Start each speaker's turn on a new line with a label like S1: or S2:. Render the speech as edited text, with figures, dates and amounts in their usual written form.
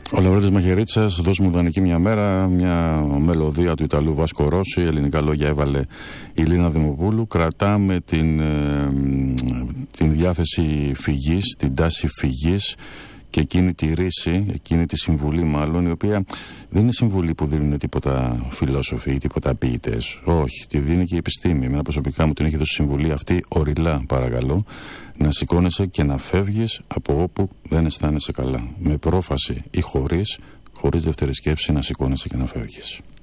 S1: Ο Λαβρέντης Μαχαιρίτσας, «Δώσ' μου δανεική μια μέρα», μια μελωδία του Ιταλού Βάσκο Ρώση, ελληνικά λόγια έβαλε η Λίνα Δημοπούλου. Κρατάμε την διάθεση φυγής, την τάση φυγής και εκείνη τη ρίση, εκείνη τη συμβουλή μάλλον, η οποία δεν είναι συμβουλή που δίνουν τίποτα φιλόσοφοι ή τίποτα ποιητές. Όχι, τη δίνει και η επιστήμη. Εμένα προσωπικά μου την έχει δώσει συμβουλή αυτή οριλά, παρακαλώ, να σηκώνεσαι και να φεύγεις από όπου δεν αισθάνεσαι καλά. Με πρόφαση ή χωρίς δεύτερη σκέψη, να σηκώνεσαι και να φεύγεις.